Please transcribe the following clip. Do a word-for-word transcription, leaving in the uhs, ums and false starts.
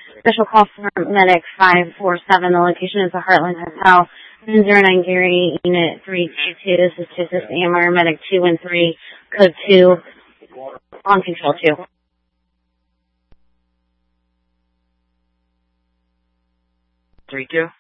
Special call for Medic five four seven. The location is the Heartland Hotel. zero nine Gary, Unit three two two. This is Texas A M R Medic two one three, code two, on control two. three two.